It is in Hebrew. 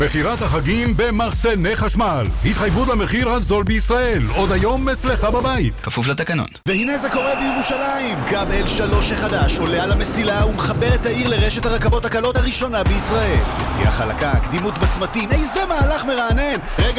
בחירת החגים במחסני חשמל. התחייבות למחיר הזול בישראל. עוד היום אצלך בבית. כפוף לתקנון. והנה זה קורה בירושלים. קו L3 החדש עולה על המסילה ומחבר את העיר לרשת הרכבות הקלות הראשונה בישראל. נסיעה חלקה, קדימות בצמתים, איזה מהלך מרענן. רגע